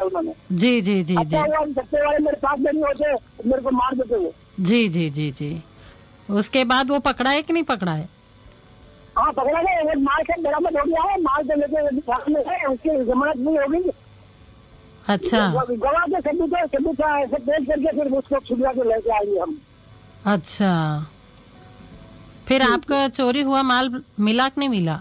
उन्होंने। जी जी जी जी अच्छा हुआ सत्ते वाले मेरे पास में नहीं होते, मेरे को मार देते वो। जी जी जी जी। उसके बाद वो पकड़ा है कि नहीं पकड़ा है? हाँ पकड़ा गया, वो माल से बरामद हो गया है, माल से लेके थाने में है, उसकी जमानत नहीं होगी। अच्छा गवाह के सबूत ऐसे पेश करके फिर उसको छुड़वा के लेके आएंगे हम। अच्छा, फिर आपका चोरी हुआ माल मिला कि नहीं मिला?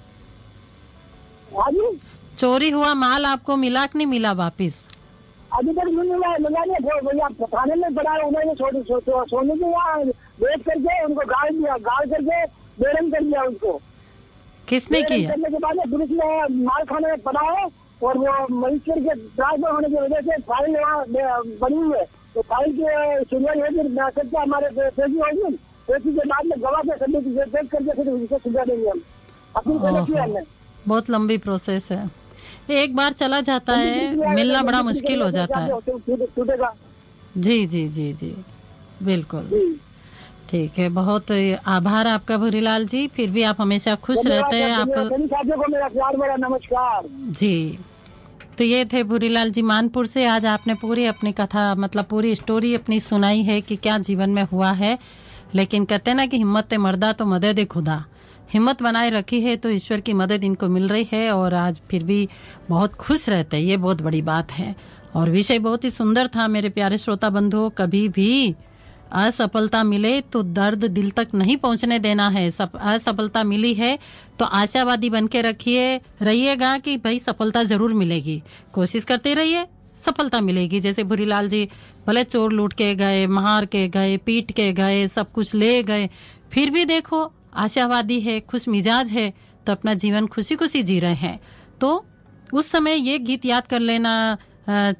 हाँ जी, चोरी हुआ माल आपको मिला कि नहीं मिला वापिस? अभी तक मिला नहीं, भैया थाने में पड़ा है, उन्होंने सोने के यहाँ बेच करके उनको गाड़ दिया, गाड़ करके बेरंग कर दिया उनको। किसने बेरंग किया? करने के बाद पुलिस ने माल खाने में पड़ा है, और वो मजिस्ट्रेट के ट्रांसफर होने की वजह से फाइल वहाँ बनी हुई है, तो फाइल की सुनवाई होगी, हमारे पेशी होगी, पेशी के बाद में गवाह के सबूत पेश करके फिर उनको सुझा देंगे हम। अपनी पहले किया हमने। बहुत लंबी प्रोसेस है, एक बार चला जाता है मिलना बड़ा मुश्किल हो जाता है। टूटेगा। जी जी जी जी बिल्कुल। ठीक है, बहुत आभार आपका भूरीलाल जी, फिर भी आप हमेशा खुश रहते हैं। आपको सभी साथियों को मेरा प्यार भरा नमस्कार जी। तो ये थे भूरीलाल जी मानपुर से। आज आपने पूरी अपनी कथा मतलब पूरी स्टोरी अपनी सुनाई है कि क्या जीवन में हुआ है, लेकिन कहते हैं ना कि हिम्मत मर्दा तो मदद खुदा, हिम्मत बनाए रखी है तो ईश्वर की मदद इनको मिल रही है, और आज फिर भी बहुत खुश रहते हैं, ये बहुत बड़ी बात है। और विषय बहुत ही सुंदर था मेरे प्यारे श्रोता बंधुओं। कभी भी असफलता मिले तो दर्द दिल तक नहीं पहुंचने देना है। असफलता मिली है तो आशावादी बन के रहिएगा कि भाई सफलता जरूर मिलेगी, कोशिश करते रहिए, सफलता मिलेगी। जैसे भूरीलाल जी भले चोर लूट के गए, मार के गए, पीट के गए, सब कुछ ले गए, फिर भी देखो आशावादी है, खुश मिजाज है, तो अपना जीवन खुशी खुशी जी रहे हैं। तो उस समय ये गीत याद कर लेना